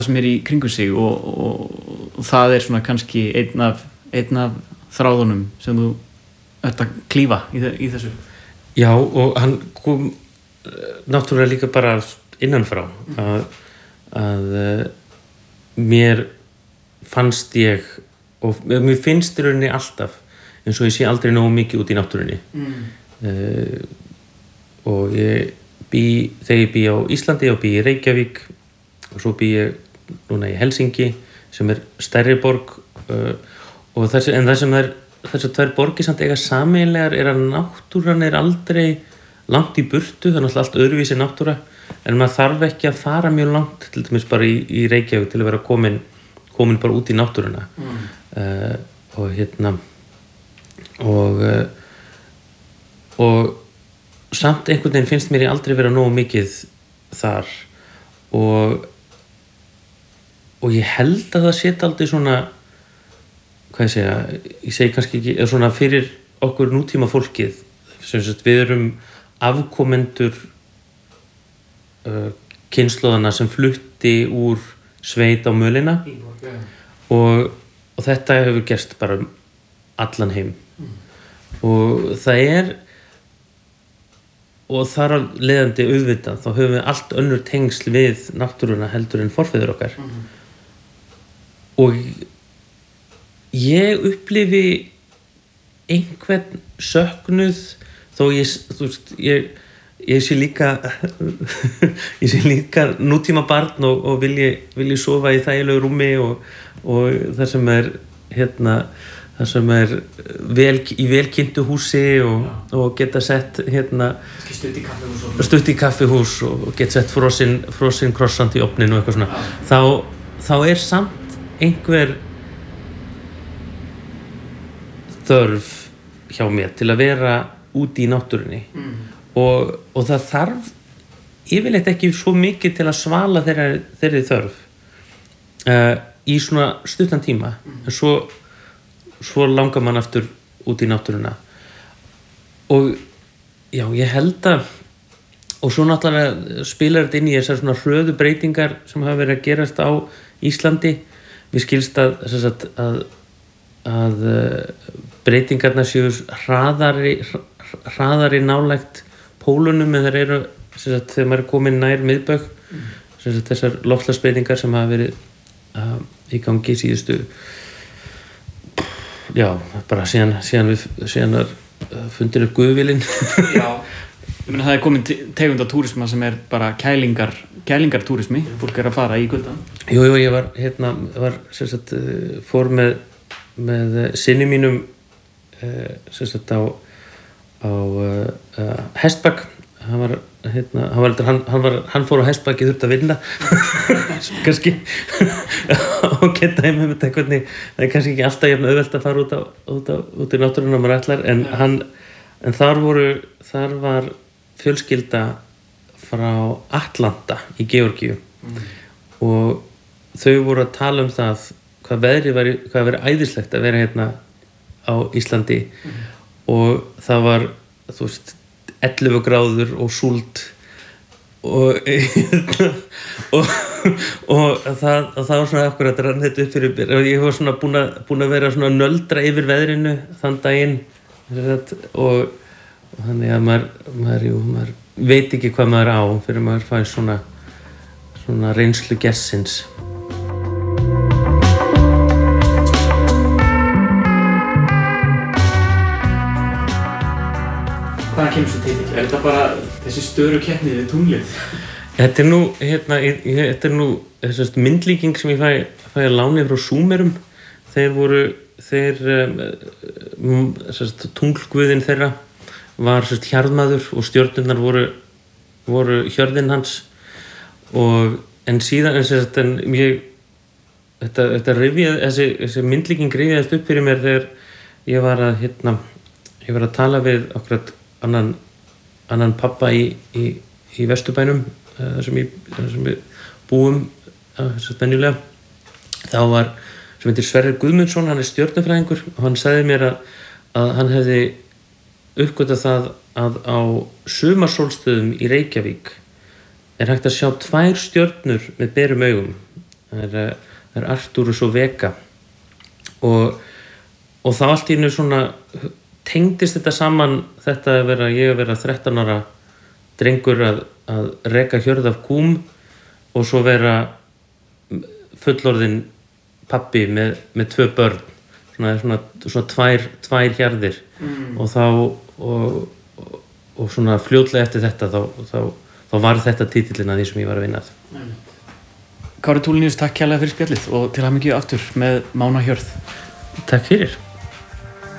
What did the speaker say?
sem í kringum sig og það svona kannski einn af þráðunum sem þú ert að klífa í þessu. Já, og hann kom náttúrulega líka bara innanfrá að mér fannst ég og mér finnst í rauninni alltaf eins og ég sé aldrei nógu mikið út í náttúrunni og þegar ég bý á Íslandi og bý í Reykjavík og svo bý ég núna í Helsingi sem stærri borg og það sem þessar tvær borgir samt eiga sameiginlegar að náttúran aldrei langt í burtu, það náttúrulega allt öðruvísi náttúra en maður þarf ekki að fara mjög langt til dæmis bara í Reykjavík til að vera komin bara út í náttúruna og samt einhvern veginn finnst mér ég aldrei vera nógu mikið þar og ég held að það setja aldrei svona ég segi kannski ekki svona fyrir okkur nútíma fólkið sem sagt við erum afkomendur kynslóðana sem flutti úr sveit á mölina og þetta hefur gerst bara allan heim og það og þar af leiðandi auðvitað þá höfum við allt önnur tengsl við náttúruna heldur en forfeður okkar og ég upplifi einhvern söknuð þó ég sé líka ég sé líka nútíma barn og vilji sofa í þægilegu rúmi og það sem í velkynntu húsi og geta sett stutt í kaffihús og geta sett frosinn croissant í ofnin og eitthvað svona þá samt einhver þörf hjá mér til að vera úti í náttúrunni og það þarf yfirleitt ekki svo mikið til að svala þeirri þörf í svona stuttan tíma en svo langar mann aftur út í náttúruna og já, ég held að og svo náttúrulega spilar þetta inn í þessar svona hröðu breytingar sem hafa verið að gerast á Íslandi mér skilst að breytingarnar séu hraðari nálægt pólunum en þær eru þegar maður komin nær miðbaug þessar loftslagsbreytingar sem hafa verið í gangi síðustu já, bara síðan fundir upp Guðvélin Já, ég meina það komin tegund af túrisma sem bara kælingartúrismi fólk að fara í kuldann Jú, ég fór með syni mínum á hestbak hann fór á hestbak ég þurfti að vinna kannski og geta heim með þetta hvernig það kannski ekki alltaf jafn auðvelt að fara út í náttúruna maður ætlar en þar var fjölskylda frá Atlanta í Georgíu og þau voru að tala um það hvað verið æðislegt að vera hérna á Íslandi og það var 11 gráður og súld og það var svona akkurat að rann þetta upp fyrir mér og ég var svona búin að vera svona nöldra yfir veðrinu þann daginn og þannig að maður veit ekki hvað maður á fyrir maður fær svona reynslu gestsins Hvaðan kemur þessi titill? Þetta bara þessi störukeppni við tunglið? Þetta nú myndlíking sem ég fæ að láni frá Súmerum. Tunglguðinn þeirra var hjarðmaður og stjörnurnar voru hjörðin hans en síðan þessi myndlíking rifjaðist upp fyrir mér þegar ég var að tala við okkur annan pappa í Vesturbænum sem við búum venjulega þá var sem heitir Sverrir Guðmundsson, hann stjörnufræðingur og hann sagði mér að hann hefði uppgötvað það að á sumarsólstöðum í Reykjavík hægt að sjá 2 stjörnur með berum augum það er Arturus og Vega og þá allt í einu svona tengdist þetta saman þetta ég að vera 13 ára drengur að reka hjörð af kúm og svo vera fullorðinn pabbi með 2 börn svona tvær hjarðir og þá og svona fljótlega eftir þetta þá var þetta titillinn að því sem ég var að vinna að. Kári Tulinius, takk kærlega fyrir spjallið og til hamingju aftur með Mána hjörð. Takk fyrir.